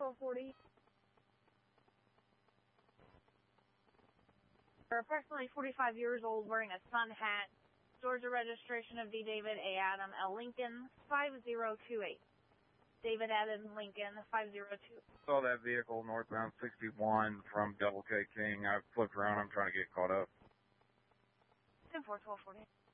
1240. They're approximately 45 years old, wearing a sun hat. Georgia registration of D. David A. Adam L. Lincoln, 5028. David Adam Lincoln, 502. Saw that vehicle northbound 61 from Double K King. I flipped around. I'm trying to get caught up. 10-4, 1240.